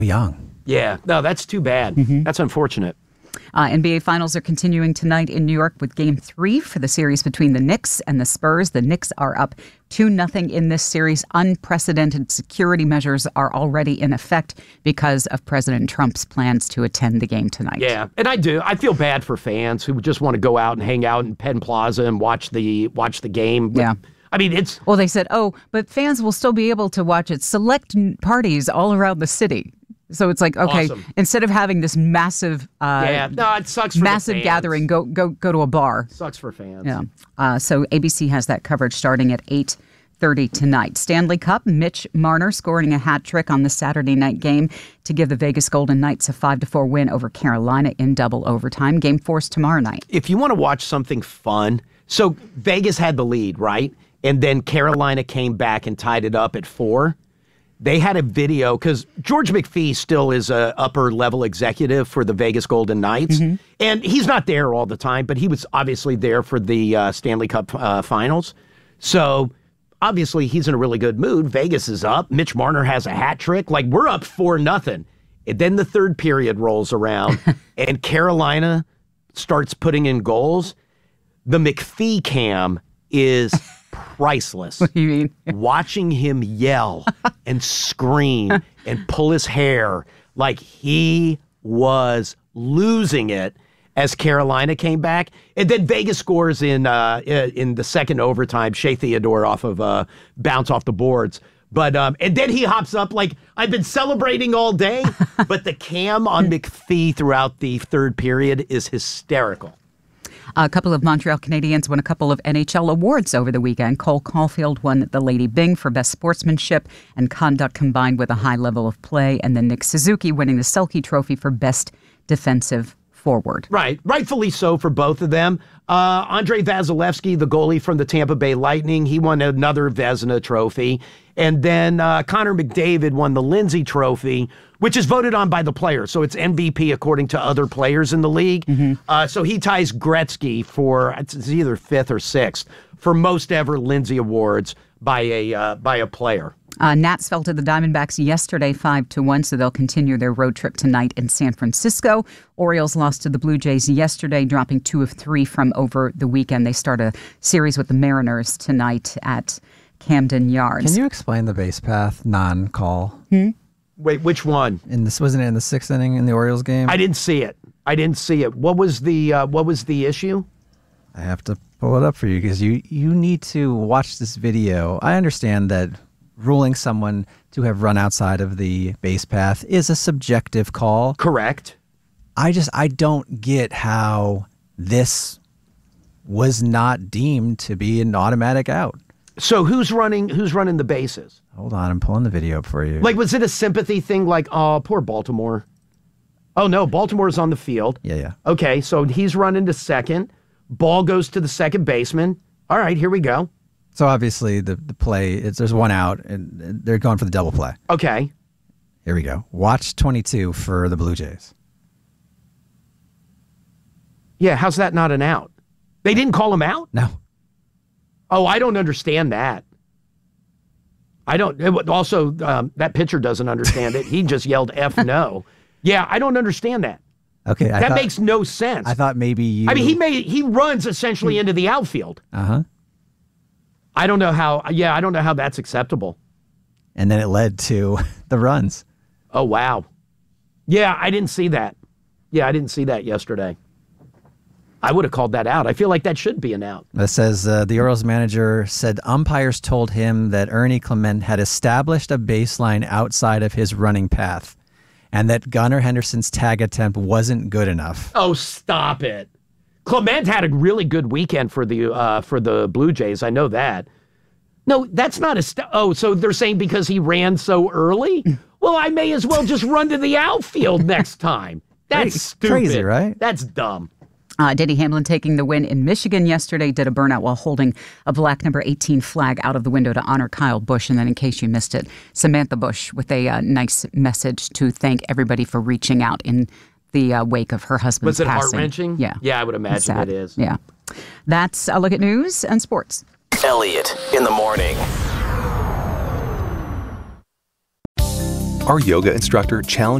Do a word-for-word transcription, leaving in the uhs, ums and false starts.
young. Yeah, no, that's too bad. Mm-hmm. That's unfortunate. Uh, N B A Finals are continuing tonight in New York with Game three for the series between the Knicks and the Spurs. The Knicks are up two nothing in this series. Unprecedented security measures are already in effect because of President Trump's plans to attend the game tonight. Yeah, and I do. I feel bad for fans who just want to go out and hang out in Penn Plaza and watch the watch the game. Yeah. I mean, it's... Well, they said, oh, but fans will still be able to watch at select parties all around the city. So it's like, okay, awesome. Instead of having this massive, uh, yeah, no, it sucks for massive the fans. gathering, go go go to a bar. Sucks for fans. Yeah. Uh, so A B C has that coverage starting at eight thirty tonight. Stanley Cup, Mitch Marner scoring a hat trick on the Saturday night game to give the Vegas Golden Knights a five to four win over Carolina in double overtime. Game four's tomorrow night. If you want to watch something fun, so Vegas had the lead, right? And then Carolina came back and tied it up at four. They had a video, because George McPhee still is a upper-level executive for the Vegas Golden Knights. Mm-hmm. And he's not there all the time, but he was obviously there for the uh, Stanley Cup uh, Finals. So, obviously, he's in a really good mood. Vegas is up. Mitch Marner has a hat trick. Like, we're up four nothing. And then the third period rolls around, and Carolina starts putting in goals. The McPhee cam is... priceless. What do you mean? Watching him yell and scream and pull his hair like he was losing it as Carolina came back. And then Vegas scores in uh, in the second overtime. Shea Theodore off of a bounce off the boards. But um, and then he hops up like, I've been celebrating all day. But the cam on McPhee throughout the third period is hysterical. A couple of Montreal Canadiens won a couple of N H L awards over the weekend. Cole Caulfield won the Lady Byng for best sportsmanship and conduct combined with a high level of play, and then Nick Suzuki winning the Selke Trophy for best defensive forward. Right, rightfully so for both of them. Uh, Andrei Vasilevsky, the goalie from the Tampa Bay Lightning, he won another Vezina Trophy. And then uh, Connor McDavid won the Lindsay Trophy, which is voted on by the players. So it's M V P according to other players in the league. Mm-hmm. Uh, so he ties Gretzky for, it's either fifth or sixth, for most ever Lindsay Awards by a uh, by a player. Uh, Nats fell to the Diamondbacks yesterday five to one, so they'll continue their road trip tonight in San Francisco. Orioles lost to the Blue Jays yesterday, dropping two of three from over the weekend. They start a series with the Mariners tonight at Camden Yards. Can you explain the base path non-call? Hmm? Wait, which one? In this wasn't it in the sixth inning in the Orioles game? I didn't see it. I didn't see it. What was the uh, what was the issue? I have to pull it up for you because you you need to watch this video. I understand that ruling someone to have run outside of the base path is a subjective call. Correct. I just I don't get how this was not deemed to be an automatic out. So who's running who's running the bases? Hold on, I'm pulling the video up for you. Like, was it a sympathy thing like, oh, poor Baltimore? Oh, no, Baltimore's on the field. Yeah, yeah. Okay, so he's running to second. Ball goes to the second baseman. All right, here we go. So obviously the, the play, it's, there's one out, and they're going for the double play. Okay. Here we go. Watch twenty-two for the Blue Jays. Yeah, how's that not an out? They didn't call him out? No. Oh, I don't understand that. I don't. Also, um, that pitcher doesn't understand it. He just yelled F no. Yeah, I don't understand that. Okay. I that thought, makes no sense. I thought maybe you... I mean, he may, he runs essentially into the outfield. Uh-huh. I don't know how, yeah, I don't know how that's acceptable. And then it led to the runs. Oh, wow. Yeah, I didn't see that. Yeah, I didn't see that yesterday. I would have called that out. I feel like that should be an out. It says uh, the Orioles manager said umpires told him that Ernie Clement had established a baseline outside of his running path and that Gunnar Henderson's tag attempt wasn't good enough. Oh, stop it. Clement had a really good weekend for the uh, for the Blue Jays. I know that. No, that's not a... St- oh, so they're saying because he ran so early? Well, I may as well just run to the outfield next time. That's stupid. Crazy, right? That's dumb. Uh, Denny Hamlin taking the win in Michigan yesterday, did a burnout while holding a black number eighteen flag out of the window to honor Kyle Busch. And then in case you missed it, Samantha Busch with a uh, nice message to thank everybody for reaching out in the uh, wake of her husband's passing. Was it passing. heart-wrenching? Yeah. Yeah, I would imagine it is. Yeah. That's a look at news and sports. Elliot in the morning. Our yoga instructor challenged